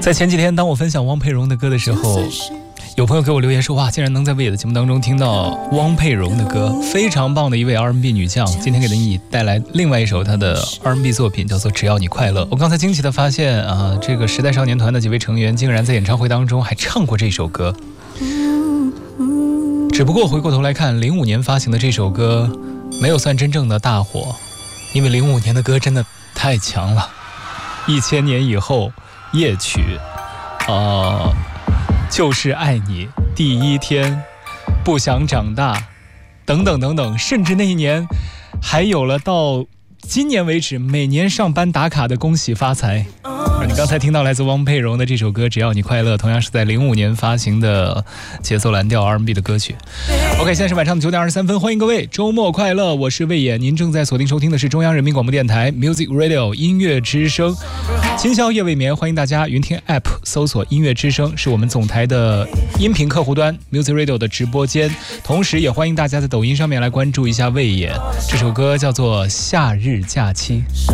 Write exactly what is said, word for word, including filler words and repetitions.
在前几天当我分享汪佩蓉的歌的时候，有朋友给我留言说，哇，竟然能在魏野的节目当中听到汪佩蓉的歌，非常棒的一位 R and B 女将。今天给你带来另外一首她的 R and B 作品，叫做《只要你快乐》。我刚才惊奇的发现啊，这个时代少年团的几位成员竟然在演唱会当中还唱过这首歌。只不过回过头来看，零五年发行的这首歌没有算真正的大火，因为零五年的歌真的太强了。一千年以后，夜曲，呃，就是爱你，第一天，不想长大，等等等等，甚至那一年还有了到今年为止每年上班打卡的恭喜发财。而你刚才听到来自汪佩蓉的这首歌《只要你快乐》，同样是在零五年发行的节奏蓝调 R and B 的歌曲。OK， 现在是晚上的九点二十三分，欢迎各位，周末快乐！我是魏野，您正在锁定收听的是中央人民广播电台 Music Radio 音乐之声。今宵夜未眠，欢迎大家云听 App 搜索音乐之声，是我们总台的音频客户端 Music Radio 的直播间，同时也欢迎大家在抖音上面来关注一下魏野。这首歌叫做《夏日假期》。